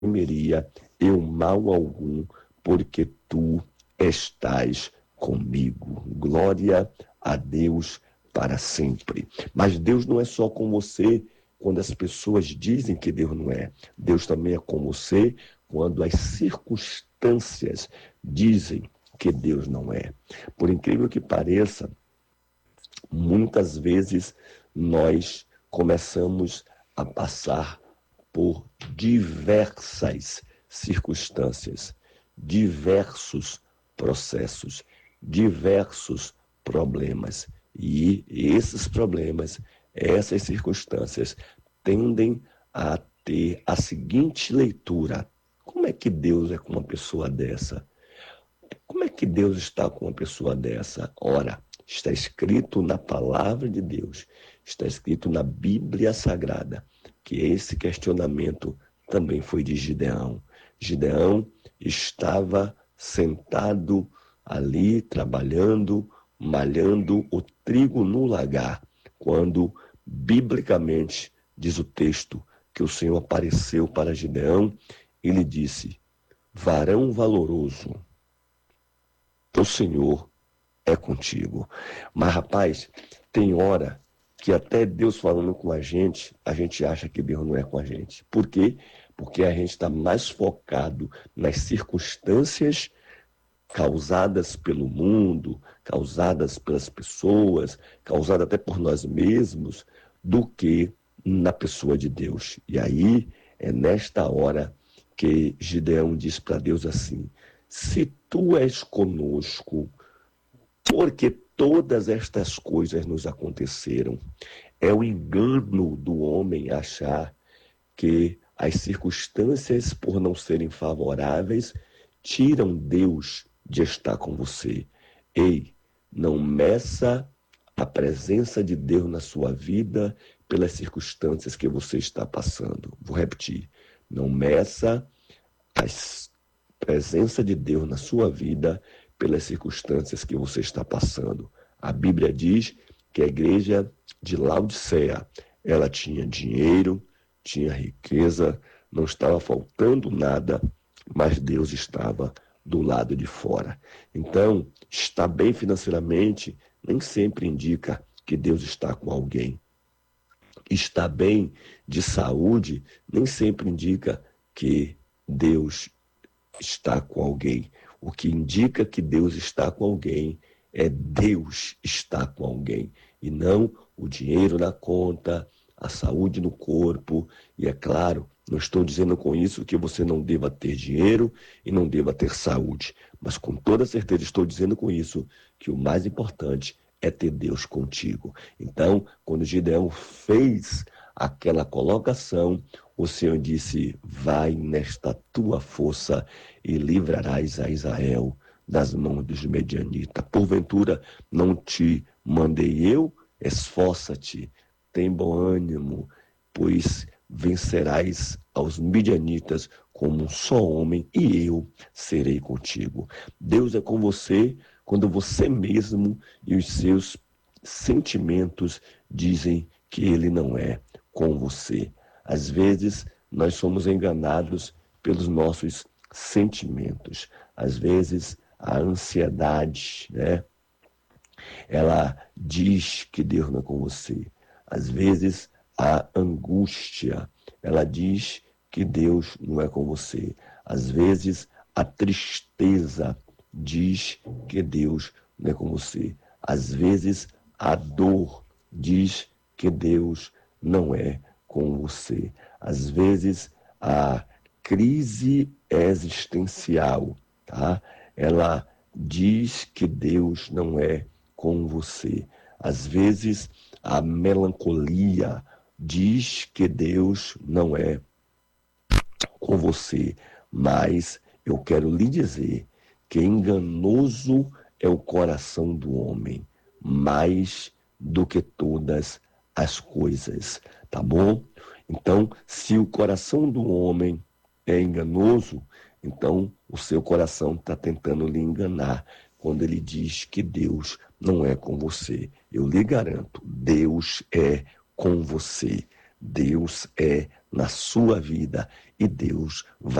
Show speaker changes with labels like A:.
A: temeria eu mal algum, porque tu estás comigo. Glória a Deus para sempre. Mas Deus não é só com você quando as pessoas dizem que Deus não é. Deus também é com você quando as circunstâncias dizem que Deus não é. Por incrível que pareça, muitas vezes nós começamos a passar por diversas circunstâncias, diversos processos, diversos problemas. E esses problemas, essas circunstâncias, tendem a ter a seguinte leitura: como é que Deus é com uma pessoa dessa? Como é que Deus está com uma pessoa dessa? Ora, está escrito na palavra de Deus, está escrito na Bíblia Sagrada, que esse questionamento também foi de Gideão. Gideão estava sentado ali, trabalhando, malhando o trigo no lagar, quando, biblicamente, diz o texto, que o Senhor apareceu para Gideão e lhe disse: varão valoroso, o Senhor é contigo. Mas, rapaz, tem hora que até Deus falando com a gente acha que Deus não é com a gente. Por quê? Porque a gente está mais focado nas circunstâncias causadas pelo mundo, causadas pelas pessoas, causadas até por nós mesmos, do que na pessoa de Deus. E aí é nesta hora que Gideão diz para Deus assim: se tu és conosco, porque todas estas coisas nos aconteceram. É o engano do homem achar que as circunstâncias, por não serem favoráveis, tiram Deus de estar com você. Ei, não meça a presença de Deus na sua vida pelas circunstâncias que você está passando. Vou repetir. Não meça a presença de Deus na sua vida pelas circunstâncias que você está passando. A Bíblia diz que a igreja de Laodiceia, ela tinha dinheiro, tinha riqueza, não estava faltando nada, mas Deus estava do lado de fora. Então, estar bem financeiramente nem sempre indica que Deus está com alguém. Estar bem de saúde nem sempre indica que Deus está com alguém. O que indica que Deus está com alguém é Deus estar com alguém e não o dinheiro na conta, a saúde no corpo. E é claro, não estou dizendo com isso que você não deva ter dinheiro e não deva ter saúde, mas com toda certeza estou dizendo com isso que o mais importante é ter Deus contigo. Então, quando Gideão fez aquela colocação, o Senhor disse: vai nesta tua força e livrarás a Israel das mãos dos medianitas. Porventura não te mandei eu? Esforça-te, tem bom ânimo, pois vencerás aos midianitas como um só homem, e eu serei contigo. Deus é com você quando você mesmo e os seus sentimentos dizem que ele não é com você. Às vezes, nós somos enganados pelos nossos sentimentos. Às vezes, a ansiedade, né? Ela diz que Deus não é com você. Às vezes, a angústia, ela diz que Deus não é com você. Às vezes, a tristeza diz que Deus não é com você. Às vezes, a dor diz que Deus não é com você. Às vezes, a crise existencial, tá? Ela diz que Deus não é com você. Às vezes, a melancolia diz que Deus não é com você, mas eu quero lhe dizer que enganoso é o coração do homem, mais do que todas as coisas, tá bom? Então, se o coração do homem é enganoso, então o seu coração está tentando lhe enganar quando ele diz que Deus não é com você. Eu lhe garanto, Deus é com você. Deus é na sua vida e Deus vai